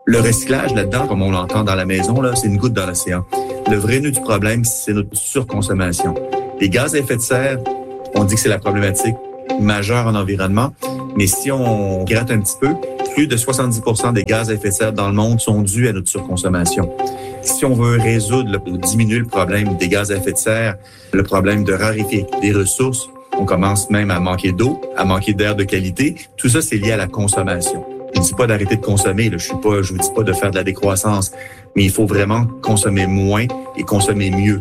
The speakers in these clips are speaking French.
Le recyclage, là-dedans, comme on l'entend dans la maison, là, c'est une goutte dans l'océan. Le vrai nœud du problème, c'est notre surconsommation. Les gaz à effet de serre, on dit que c'est la problématique majeure en environnement, mais si on gratte un petit peu, plus de 70% des gaz à effet de serre dans le monde sont dus à notre surconsommation. Si on veut résoudre ou diminuer le problème des gaz à effet de serre, le problème de raréfier des ressources, on commence même à manquer d'eau, à manquer d'air de qualité. Tout ça, c'est lié à la consommation. Je ne dis pas d'arrêter de consommer, je vous dis pas de faire de la décroissance, mais il faut vraiment consommer moins et consommer mieux.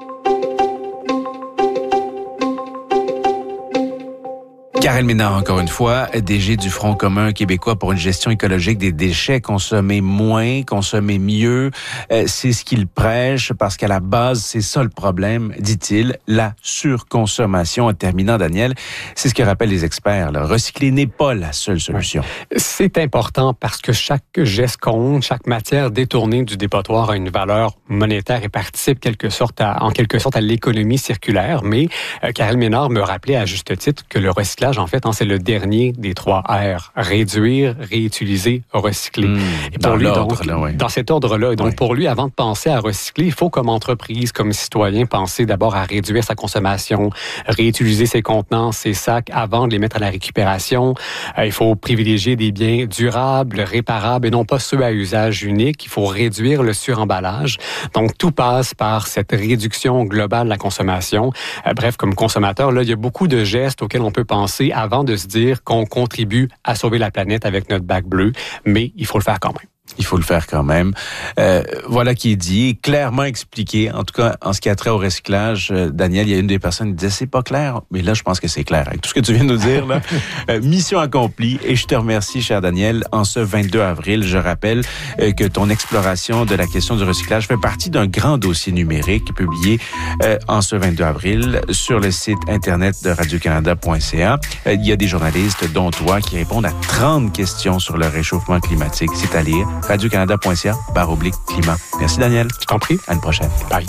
Karel Ménard, encore une fois, DG du Front commun québécois pour une gestion écologique des déchets. Consommer moins, consommer mieux, c'est ce qu'il prêche parce qu'à la base, c'est ça le problème, dit-il, la surconsommation. En terminant, Daniel, c'est ce que rappellent les experts. Là. Recycler n'est pas la seule solution. C'est important parce que chaque geste compte, chaque matière détournée du dépotoir a une valeur monétaire et participe en quelque sorte à l'économie circulaire. Mais Karel Ménard me rappelait à juste titre que le recyclage, en fait, c'est le dernier des 3 R. Réduire, réutiliser, recycler. Et pour lui, donc, dans cet ordre-là. Donc, pour lui, avant de penser à recycler, il faut, comme entreprise, comme citoyen, penser d'abord à réduire sa consommation, réutiliser ses contenants, ses sacs avant de les mettre à la récupération. Il faut privilégier des biens durables, réparables et non pas ceux à usage unique. Il faut réduire le suremballage. Donc, tout passe par cette réduction globale de la consommation. Bref, comme consommateur, là, il y a beaucoup de gestes auxquels on peut penser avant de se dire qu'on contribue à sauver la planète avec notre bac bleu, mais il faut le faire quand même. Il faut le faire quand même. Voilà qui est dit, clairement expliqué. En tout cas, en ce qui a trait au recyclage, Daniel, il y a une des personnes qui disait c'est pas clair, mais là, je pense que c'est clair. Avec tout ce que tu viens de nous dire, là, mission accomplie. Et je te remercie, cher Daniel, en ce 22 avril. Je rappelle que ton exploration de la question du recyclage fait partie d'un grand dossier numérique publié en ce 22 avril sur le site internet de radiocanada.ca. Il y a des journalistes, dont toi, qui répondent à 30 questions sur le réchauffement climatique. C'est à lire. radiocanada.ca/climat. Merci, Daniel. Je t'en prie. À une prochaine. Bye.